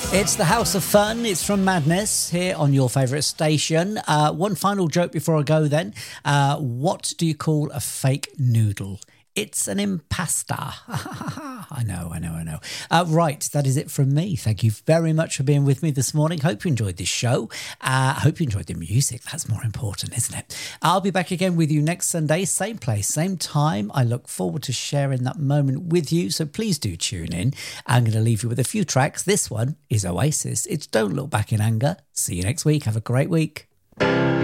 It's the House of Fun. It's from Madness here on your favourite station. One final joke before I go then. What do you call a fake noodle? It's an impasta. I know. Right, that is it from me. Thank you very much for being with me this morning. Hope you enjoyed this show. Hope you enjoyed the music. That's more important, isn't it? I'll be back again with you next Sunday, same place, same time. I look forward to sharing that moment with you, so please do tune in. I'm going to leave you with a few tracks. This one is Oasis. It's Don't Look Back in Anger. See you next week. Have a great week.